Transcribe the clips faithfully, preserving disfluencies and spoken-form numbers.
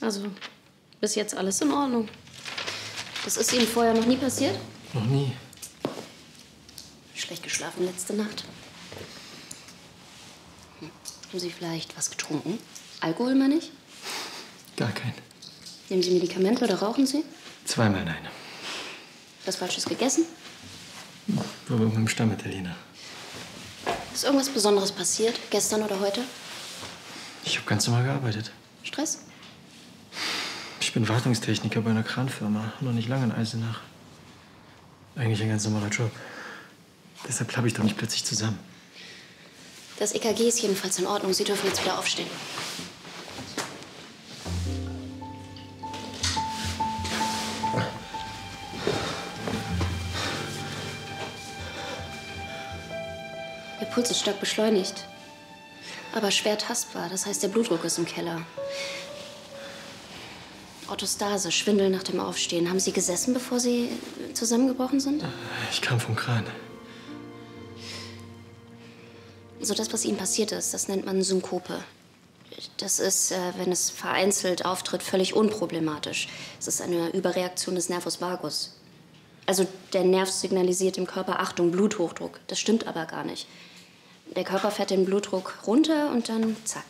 Also, bis jetzt alles in Ordnung. Das ist Ihnen vorher noch nie passiert? Noch nie. Schlecht geschlafen letzte Nacht. Hm. Haben Sie vielleicht was getrunken? Alkohol, meine ich? Gar kein. Nehmen Sie Medikamente oder rauchen Sie? Zweimal nein. Was Falsches gegessen? War bei meinem Stammitaliener. Ist irgendwas Besonderes passiert? Gestern oder heute? Ich habe ganz normal gearbeitet. Stress? Ich bin Wartungstechniker bei einer Kranfirma. Noch nicht lange in Eisenach. Eigentlich ein ganz normaler Job. Deshalb klappe ich doch nicht plötzlich zusammen. Das E K G ist jedenfalls in Ordnung. Sie dürfen jetzt wieder aufstehen. Ihr Puls ist stark beschleunigt. Aber schwer tastbar. Das heißt, der Blutdruck ist im Keller. Orthostase, Schwindel nach dem Aufstehen. Haben Sie gesessen, bevor Sie zusammengebrochen sind? Ich kam vom Kran. So, das, was Ihnen passiert ist, das nennt man Synkope. Das ist, äh, wenn es vereinzelt auftritt, völlig unproblematisch. Es ist eine Überreaktion des Nervus vagus. Also der Nerv signalisiert dem Körper, Achtung, Bluthochdruck. Das stimmt aber gar nicht. Der Körper fährt den Blutdruck runter und dann zack.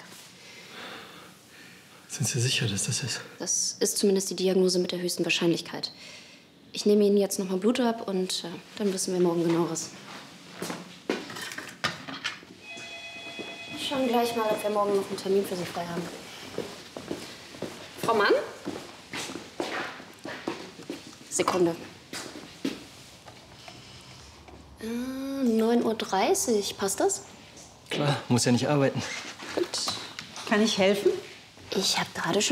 Sind Sie sicher, dass das ist? Das ist zumindest die Diagnose mit der höchsten Wahrscheinlichkeit. Ich nehme Ihnen jetzt noch mal Blut ab und äh, dann wissen wir morgen Genaueres. Wir schauen gleich mal, ob wir morgen noch einen Termin für Sie frei haben. Frau Mann? Sekunde. Äh, neun Uhr dreißig, passt das? Klar, muss ja nicht arbeiten. Gut. Kann ich helfen? Ich habe gerade schon